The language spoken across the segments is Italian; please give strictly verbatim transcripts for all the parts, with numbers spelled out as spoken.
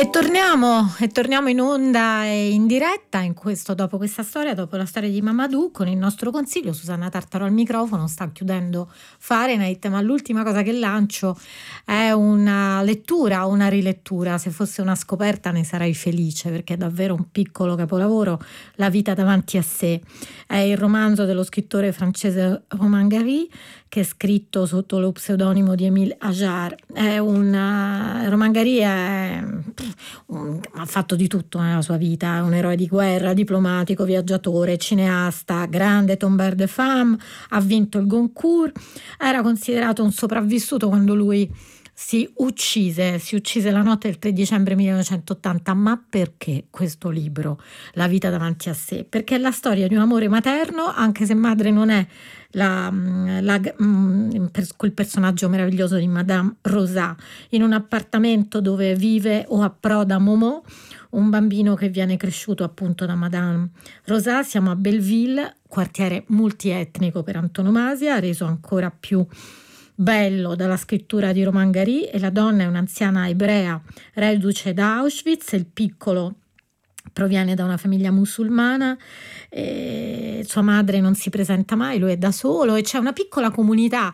E torniamo, e torniamo in onda e in diretta in questo, dopo questa storia, dopo la storia di Mamadou, con il nostro consiglio. Susanna Tartaro al microfono, sta chiudendo Fahrenheit, ma l'ultima cosa che lancio è una lettura o una rilettura. Se fosse una scoperta ne sarei felice, perché è davvero un piccolo capolavoro, La vita davanti a sé. È il romanzo dello scrittore francese Romain Gary, che è scritto sotto lo pseudonimo di Émile Ajar. È una Romain Gary è un, ha fatto di tutto nella sua vita, è un eroe di guerra, diplomatico, viaggiatore, cineasta, grande tombeur de femme, ha vinto il Goncourt, era considerato un sopravvissuto quando lui si uccise, si uccise la notte del tre dicembre millenovecentottanta. Ma perché questo libro, La vita davanti a sé? Perché è la storia di un amore materno, anche se madre non è la, la, quel personaggio meraviglioso di Madame Rosa, in un appartamento dove vive o approda Momo, un bambino che viene cresciuto appunto da Madame Rosa. Siamo a Belleville, quartiere multietnico per antonomasia, reso ancora più bello dalla scrittura di Romain Gary, e la donna è un'anziana ebrea reduce da Auschwitz, e il piccolo proviene da una famiglia musulmana, e sua madre non si presenta mai, lui è da solo, e c'è una piccola comunità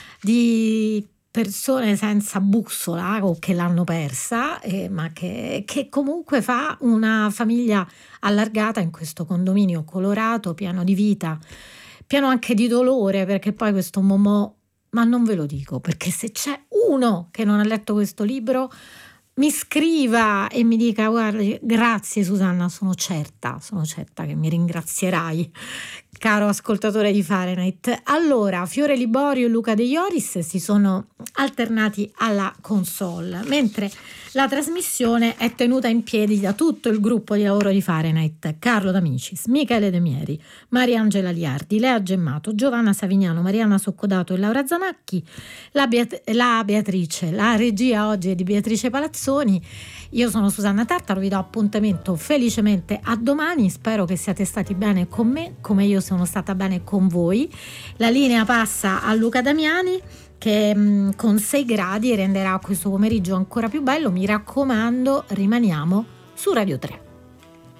di persone senza bussola o che l'hanno persa, eh, ma che, che comunque fa una famiglia allargata in questo condominio colorato, pieno di vita, pieno anche di dolore, perché poi questo Momò, ma non ve lo dico, perché se c'è uno che non ha letto questo libro mi scriva e mi dica: guarda, grazie Susanna, sono certa, sono certa che mi ringrazierai, caro ascoltatore di Fahrenheit. Allora, Fiore Liborio e Luca De Ioris si sono alternati alla console, mentre la trasmissione è tenuta in piedi da tutto il gruppo di lavoro di Fahrenheit: Carlo D'Amicis, Michele De Mieri, Mariangela Liardi, Lea Gemmato, Giovanna Savignano, Marianna Soccodato e Laura Zanacchi. La, Beat- la Beatrice, la regia oggi è di Beatrice Palazzoni. Io sono Susanna Tartaro, vi do appuntamento felicemente a domani. Spero che siate stati bene con me, come io sono stata bene con voi. La linea passa a Luca Damiani, che mh, con sei gradi renderà questo pomeriggio ancora più bello. Mi raccomando, rimaniamo su Radio tre.